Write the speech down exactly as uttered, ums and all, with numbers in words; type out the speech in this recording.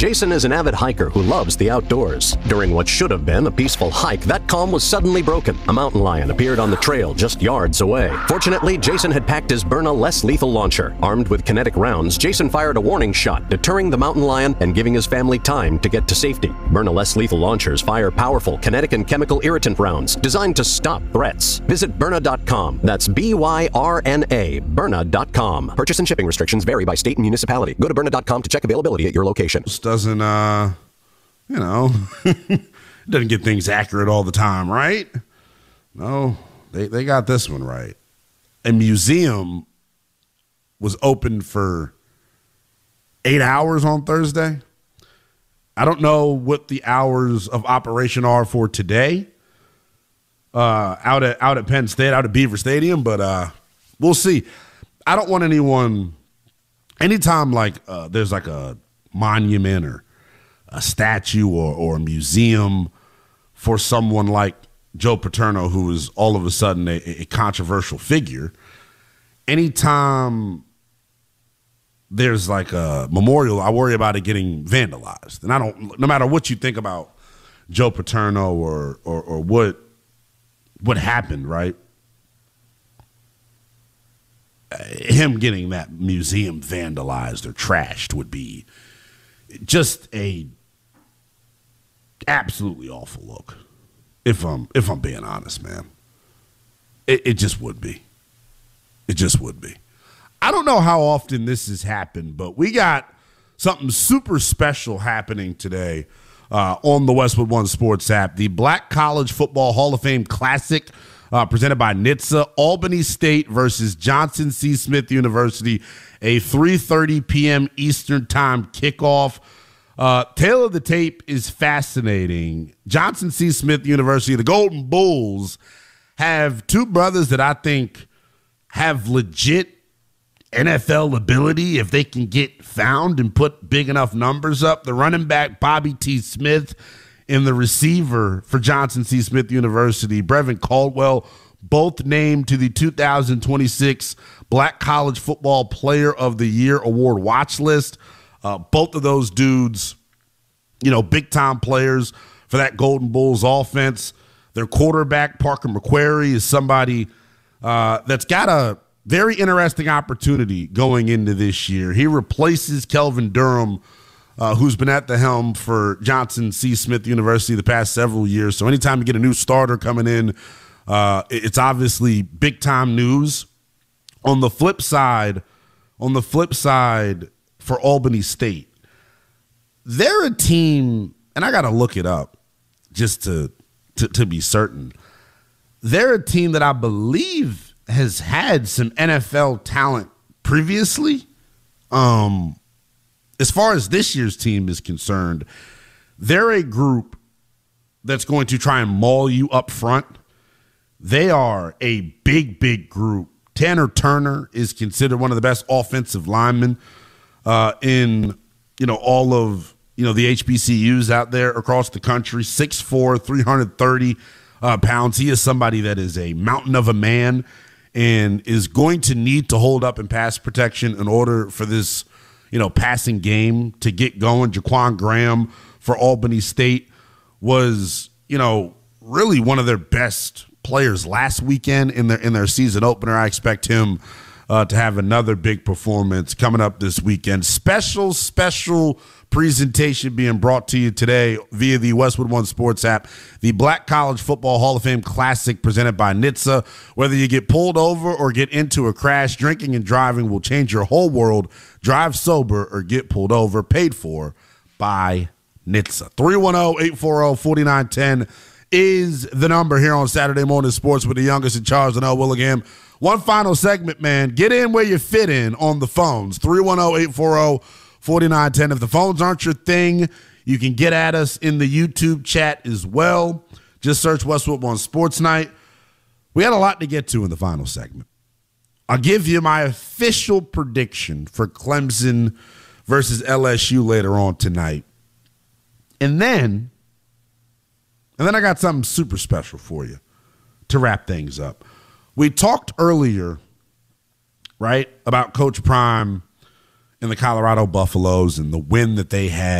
Jason is an avid hiker who loves the outdoors. During what should have been a peaceful hike, that calm was suddenly broken. A mountain lion appeared on the trail just yards away. Fortunately, Jason had packed his Byrna less lethal launcher. Armed with kinetic rounds, Jason fired a warning shot, deterring the mountain lion and giving his family time to get to safety. Byrna less lethal launchers fire powerful kinetic and chemical irritant rounds designed to stop threats. Visit Byrna dot com. That's B Y R N A, Byrna dot com. Purchase and shipping restrictions vary by state and municipality. Go to Byrna dot com to check availability at your location. Doesn't, uh, you know, doesn't get things accurate all the time, right? No, they, they got this one right. A museum was open for eight hours on Thursday. I don't know what the hours of operation are for today uh, out at out at Penn State, out at Beaver Stadium, but uh, we'll see. I don't want anyone, anytime like uh, there's like a monument or a statue or, or a museum for someone like Joe Paterno, who is all of a sudden a, a controversial figure, anytime there's like a memorial, I worry about it getting vandalized. And I don't, no matter what you think about Joe Paterno or or, or what what happened, right? Him getting that museum vandalized or trashed would be just a absolutely awful look. If I'm if I'm being honest, man, it, it just would be. It just would be. I don't know how often this has happened, but we got something super special happening today uh, on the Westwood One Sports app. The Black College Football Hall of Fame Classic, uh, presented by N H T S A, Albany State versus Johnson C. Smith University, a three thirty p.m. Eastern Time kickoff. Uh, Tale of the tape is fascinating. Johnson C. Smith University, the Golden Bulls, have two brothers that I think have legit N F L ability if they can get found and put big enough numbers up. The running back, Bobby T. Smith, and the receiver for Johnson C. Smith University, Brevin Caldwell, both named to the two thousand twenty-six Black College Football Player of the Year award watch list. Uh, both of those dudes, you know, big-time players for that Golden Bulls offense. Their quarterback, Parker McQuarrie, is somebody uh, that's got a very interesting opportunity going into this year. He replaces Kelvin Durham, uh, who's been at the helm for Johnson C. Smith University the past several years. So anytime you get a new starter coming in, uh, it's obviously big-time news. On the flip side, on the flip side, for Albany State, they're a team, and I got to look it up just to, to to be certain. They're a team that I believe has had some N F L talent previously. Um, as far as this year's team is concerned, they're a group that's going to try and maul you up front. They are a big, big group. Tanner Turner is considered one of the best offensive linemen Uh, in, you know, all of, you know, the H B C Us out there across the country. six foot four, three hundred thirty uh, pounds. He is somebody that is a mountain of a man and is going to need to hold up in pass protection in order for this, you know, passing game to get going. Jaquan Graham for Albany State was, you know, really one of their best players last weekend in their in their season opener. I expect him Uh, to have another big performance coming up this weekend. Special, special presentation being brought to you today via the Westwood One Sports app. The Black College Football Hall of Fame Classic presented by N H T S A. Whether you get pulled over or get into a crash, drinking and driving will change your whole world. Drive sober or get pulled over. Paid for by N H T S A. three one zero, eight four zero, four nine one zero is the number here on Saturday Morning Sports with the youngest in charge, Donnell Willingham. One final segment, man. Get in where you fit in on the phones. three one zero, eight four zero, four nine one zero. If the phones aren't your thing, you can get at us in the YouTube chat as well. Just search Westwood One Sports Night. We had a lot to get to in the final segment. I'll give you my official prediction for Clemson versus L S U later on tonight. And then, and then I got something super special for you to wrap things up. We talked earlier, right, about Coach Prime and the Colorado Buffaloes and the win that they had